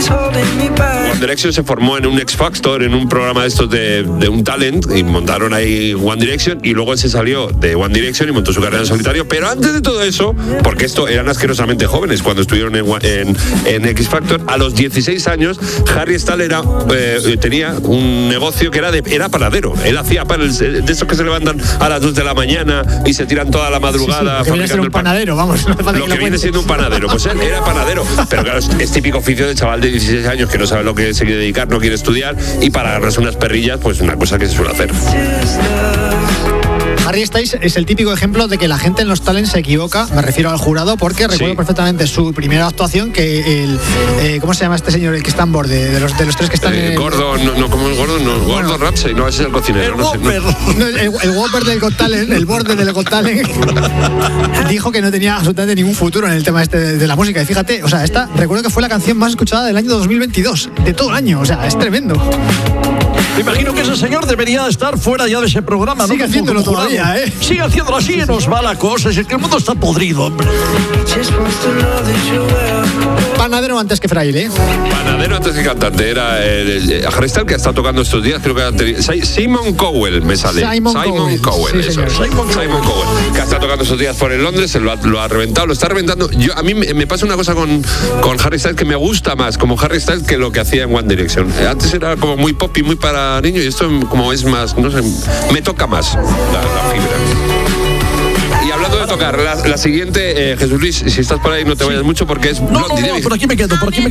One Direction se formó en un X Factor, en un programa de estos de un talent, y montaron ahí One Direction, y luego él se salió de One Direction y montó su carrera en solitario. Pero antes de todo eso, porque esto eran asquerosamente jóvenes cuando estuvieron en X Factor, a los 16 años Harry Styles tenía un negocio que era panadero. Él hacía panes de esos que se levantan a las 2 de la mañana y se tiran toda la madrugada fabricando el pan. Panadero, vamos. Lo que viene siendo un panadero, pues él era panadero. Pero claro, es típico oficio de chaval de 16 años que no sabe lo que se quiere dedicar, no quiere estudiar, y para agarrarse unas perrillas, pues una cosa que se suele hacer. Harry Styles es el típico ejemplo de que la gente en los talents se equivoca, me refiero al jurado, porque recuerdo perfectamente su primera actuación, que ¿cómo se llama este señor, el que está en borde, de los tres que están Gordon, Gordon Ramsay, no, ese es el cocinero. El Whopper del Got Talent, el borde del Got Talent, dijo que no tenía absolutamente ningún futuro en el tema este de la música. Y fíjate, o sea, recuerdo que fue la canción más escuchada del año 2022, de todo el año, o sea, es tremendo. Me imagino que ese señor debería estar fuera ya de ese programa. Sigue haciéndolo todavía, ¿eh? Sigue haciéndolo así, nos va la cosa. Es que el mundo está podrido, hombre. Panadero antes que fraile. Panadero antes que cantante. Era Harry Styles, que está tocando estos días, creo que Simon Cowell me sale. Simon Cowell, sí, eso. Simon Cowell, que está tocando estos días por en Londres, lo ha reventado, lo está reventando. A mí me pasa una cosa con Harry Styles, que me gusta más como Harry Styles que lo que hacía en One Direction. Antes era como muy pop y muy para niños, y esto como es más, no sé, me toca más la fibra. Y hablando de tocar, la siguiente, Jesús Luis, si estás por ahí no te vayas mucho porque es... No, por aquí me quedo,